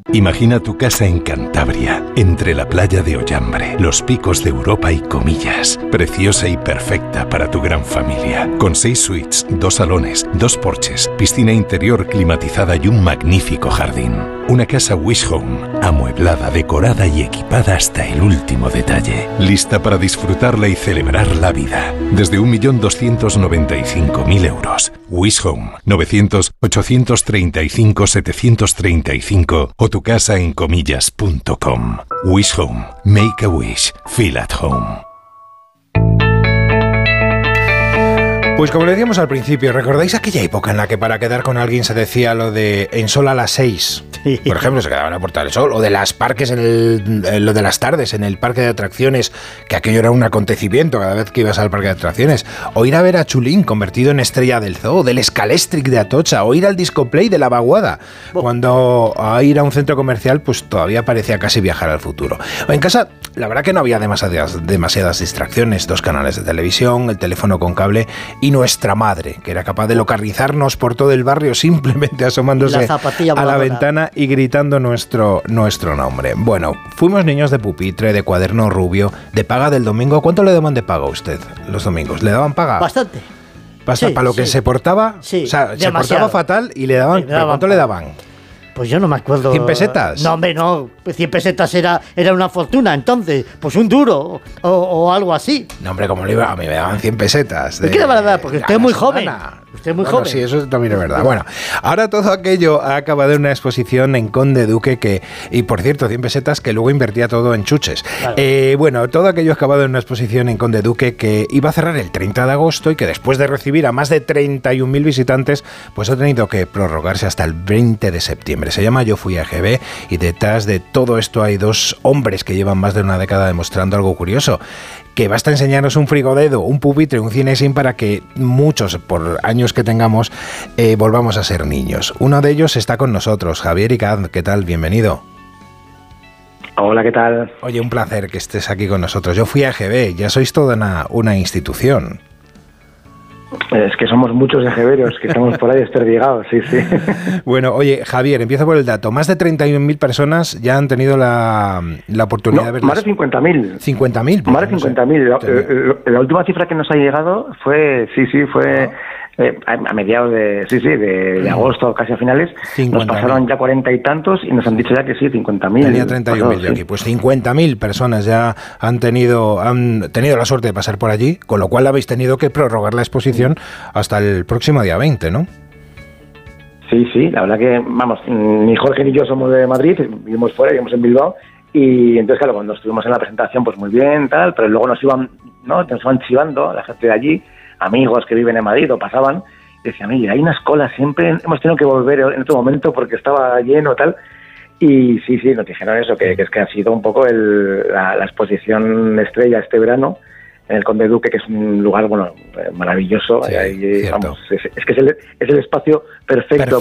Imagina tu casa en Cantabria, entre la playa de Ollambre, los picos de Europa y Comillas. Preciosa y perfecta para tu gran familia. Con 6 suites, 2 salones, 2 porches, piscina interior climatizada y un magnífico jardín. Una casa Wish Home, amueblada, decorada y equipada hasta el último detalle. Lista para disfrutarla y celebrar la vida. Desde 1.295.000 euros. Wish Home, 900-835-735 o tu casa en comillas.com. Wish Home. Make a wish. Feel at home. Pues como le decíamos al principio, ¿recordáis aquella época en la que para quedar con alguien se decía lo de en sol a las 6? Sí. Por ejemplo, se quedaban a Puerta del Sol, o de las parques lo de las tardes en el parque de atracciones, que aquello era un acontecimiento cada vez que ibas al parque de atracciones, o ir a ver a Chulín convertido en estrella del zoo, del Scalestric de Atocha, o ir al Disco Play de la Vaguada, cuando a ir a un centro comercial pues todavía parecía casi viajar al futuro. O en casa, la verdad que no había demasiadas distracciones, 2 canales de televisión, el teléfono con cable y nuestra madre, que era capaz de localizarnos por todo el barrio simplemente asomándose a la ventana y gritando nuestro nombre. Bueno, fuimos niños de pupitre, de cuaderno rubio, de paga del domingo. ¿Cuánto le daban de paga a usted los domingos? ¿Le daban paga? Bastante. Sí, para lo que se portaba, sí, o sea, demasiado. Se portaba fatal y le daban, ¿pero cuánto le daban? Pues yo no me acuerdo. ¿100 pesetas? No, hombre, no. 100 pesetas era una fortuna, entonces. Pues un duro o algo así. No, hombre, ¿cómo le iba? A mí me daban 100 pesetas. ¿Qué le van a dar? Porque usted es muy joven. Usted es muy joven. Sí, eso también es verdad. Bueno, ahora todo aquello ha acabado en una exposición en Conde Duque y por cierto, 100 pesetas que luego invertía todo en chuches. Claro. Bueno, todo aquello ha acabado en una exposición en Conde Duque que iba a cerrar el 30 de agosto y que después de recibir a más de 31.000 visitantes, pues ha tenido que prorrogarse hasta el 20 de septiembre. Se llama Yo Fui a EGB y detrás de todo esto hay 2 hombres que llevan más de una década demostrando algo curioso, que basta enseñarnos un frigodedo, un pupitre, un cinesín para que muchos, por años que tengamos, volvamos a ser niños. Uno de ellos está con nosotros, Javier Icaz. ¿Qué tal? Bienvenido. Hola, ¿qué tal? Oye, un placer que estés aquí con nosotros. Yo fui a EGB, ya sois toda una institución. Es que somos muchos ejeveros que estamos por ahí esterdigados, sí. Bueno, oye, Javier, empiezo por el dato. Más de 31.000 personas ya han tenido la oportunidad de ver. Más de 50.000. 50.000. Más de 50.000. La última cifra que nos ha llegado fue a mediados de agosto, casi a finales. 50.000. Nos pasaron ya 40 y tantos y nos han dicho ya que sí, 50.000. Tenía 31.000 yo aquí. Pues 50.000 personas ya han tenido la suerte de pasar por allí, con lo cual habéis tenido que prorrogar la exposición hasta el próximo día 20, ¿no? Sí, la verdad que, vamos, ni Jorge ni yo somos de Madrid, vivimos fuera, vivimos en Bilbao, y entonces, claro, cuando estuvimos en la presentación, pues muy bien, tal, pero luego nos iban chivando la gente de allí, amigos que viven en Madrid o pasaban, y decían, oye, hay unas colas, siempre hemos tenido que volver en otro momento porque estaba lleno, tal, y sí, nos dijeron eso, que es que ha sido un poco la exposición estrella este verano, en el Conde Duque, que es un lugar, bueno, maravilloso. Sí, ahí, vamos, es que es el espacio perfecto